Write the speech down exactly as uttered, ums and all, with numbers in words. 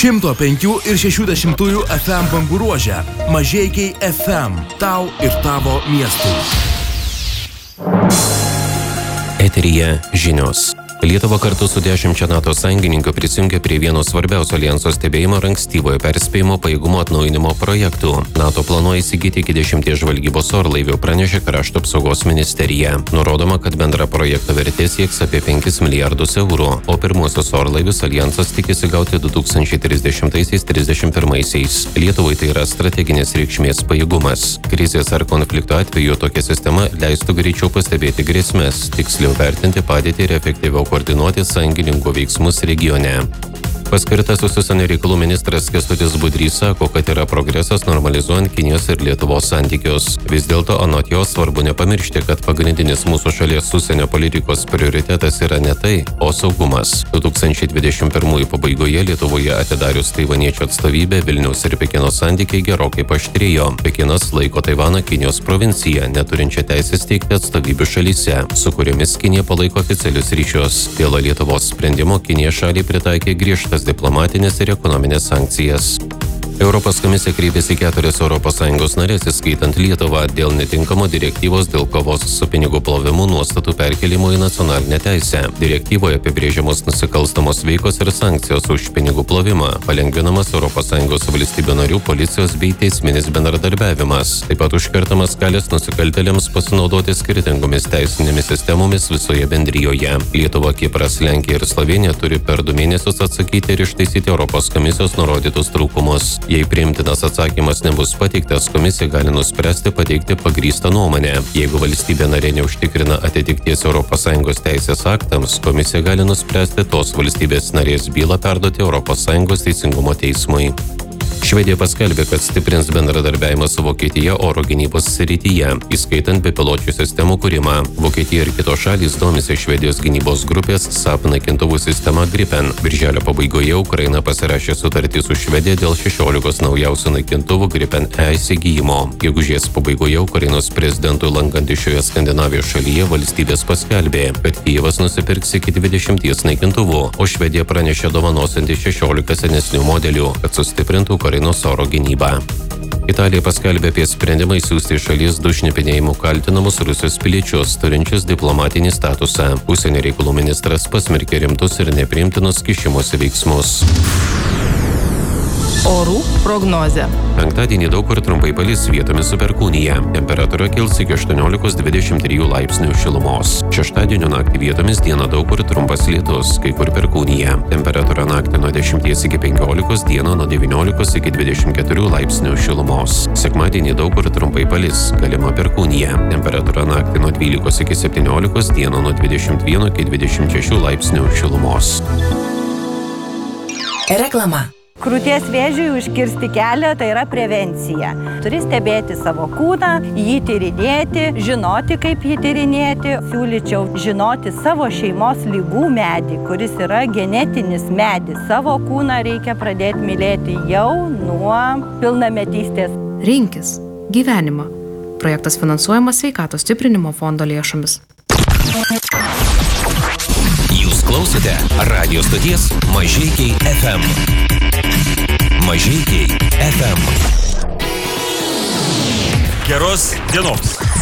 šimto penkių ir šešių dešimtųjų F M bangų ruože. Mažeikiai F M. Tau ir tavo miestui. Eteryje žinios. Lietuva kartu su dešimčia NATO sąjungininkų prisijungė prie vieno svarbiausio alijanso stebėjimo ir ankstyvojo perspėjimo pajėgumo atnaujinimo projektų. NATO planuoja įsigyti iki dešimties žvalgybos orlaivių, pranešė Krašto apsaugos ministerija. Nurodoma, kad bendra projekto vertė sieks apie penkis milijardus eurų, o pirmuosius orlaivius alijansas tikisi gauti du tūkstančiai trisdešimtaisiais - trisdešimt pirmaisiais. Lietuvai tai yra strateginės reikšmės pajėgumas. Krizės ar konflikto atveju tokia sistema leistų greičiau pastebėti grėsmes, tiksliau vertinti padėtį ir efektyviau koordinuoti sąjungininkų veiksmus regione. Paskirtasis užsienio reikalų ministras Kęstutis Budrys sako, kad yra progresas normalizuojant Kinijos ir Lietuvos santykius. Vis dėlto anot jo svarbu nepamiršti, kad pagrindinis mūsų šalies užsienio politikos prioritetas yra ne tai, o saugumas. du tūkstančiai dvidešimt pirmųjų pabaigoje Lietuvoje atidarius taivaniečių atstovybę Vilniaus ir Pekino santykiai gerokai paaštrėjo. Pekinas laiko Taivaną Kinijos provincija, neturinčią teisės teikti atstovybių šalyse, su kuriomis Kinija palaiko oficialius ryšius. Dėl Lietuvos sprendimo Kinija šaliai pritaikė griežtas diplomatinės ir ekonominės sankcijas. Europos komisija kreipėsi keturias Europos Sąjungos narės, įskaitant Lietuvą, dėl netinkamo direktyvos dėl kovos su pinigų plovimu nuostatų perkelimo į nacionalinę teisę. Direktyvoje apibrėžiamos nusikalstamos veikos ir sankcijos už pinigų plovimą, palengvinamas Europos Sąjungos valstybių narių policijos bei teisminis bendradarbiavimas. Taip pat užkertamas kelias nusikaltėliams pasinaudoti skirtingomis teisinėmis sistemomis visoje bendrijoje. Lietuva, Kipras, Lenkija ir Slovėnija turi per du mėnesius atsakyti ir ištaisyti Europos komisijos nurodytus trūkumus. Jei priimtinas atsakymas nebus pateiktas, komisija gali nuspręsti pateikti pagrįstą nuomonę. Jeigu valstybė narė neužtikrina atitikties Europos Sąjungos teisės aktams, komisija gali nuspręsti tos valstybės narės bylą perduoti Europos Sąjungos teisingumo teismui. Švedija paskelbė, kad stiprins bendradarbiavimą su Vokietija oro gynybos srityje, įskaitant bepiločių sistemų kūrimą. Vokietija ir kitos šalys domisi Švedijos gynybos grupės S A P naikintuvų sistema Gripen. Birželio pabaigoje Ukraina pasirašė sutartį su Švedija dėl šešiolikos naujausių naikintuvų Gripen E įsigijimo. Gegužės pabaigoje Ukrainos prezidentui lankantis šioje Skandinavijos šalyje valstybės paskelbė, kad Kijevas nusipirks iki dvidešimties naikintuvų, o Švedija pranešė dovanosianti šešiolika senesnių modelių, kad sustiprintų Ukrainos oro gynybą. Italija paskelbė apie sprendimą įsiųsti iš šalies du šnipinėjimu kaltinamus Rusijos piliečius, turinčius diplomatinį statusą. Užsienio reikalų ministras pasmerkė rimtus ir nepriimtinus kišimosi veiksmus. Orų prognozė. Penktadienį daug kur trumpai palis, vietomis su perkūnija. Temperatūra kils iki aštuoniolikos dvidešimt trijų laipsnių šilumos. Šeštadienio naktį vietomis dieną daug kur trumpas lietus, kai kur perkūnija. Temperatūra naktį nuo dešimties iki penkiolikos, dieną nuo devyniolikos iki dvidešimt keturių laipsnių šilumos. Sekmadienį daug kur trumpai palis, galima perkūnija. Temperatūra naktį nuo dvylikos iki septyniolikos, dieną nuo dvidešimt vieno iki dvidešimt šešių laipsnių šilumos. Reklama. Krūties vėžiui užkirsti kelią tai yra prevencija. Turi stebėti savo kūną, jį tyrinėti, žinoti, kaip jį tyrinėti. Siūlyčiau žinoti savo šeimos lygų medį, kuris yra genetinis medis. Savo kūną reikia pradėti mylėti jau nuo pilnametystės. Rinkis gyvenimą. Projektas finansuojamas Sveikatos stiprinimo fondo lėšomis. Jūs klausote radio stoties Mažeikiai F M. Mažeikiai F M. Geros dienos.